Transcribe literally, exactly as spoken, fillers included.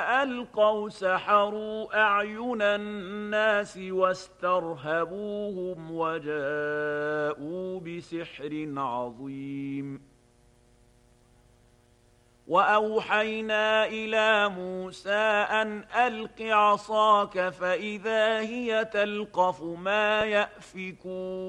ألقوا سحروا أعين الناس واسترهبوهم وجاءوا بسحر عظيم. وأوحينا إلى موسى أن ألق عصاك فإذا هي تلقف ما يأفكون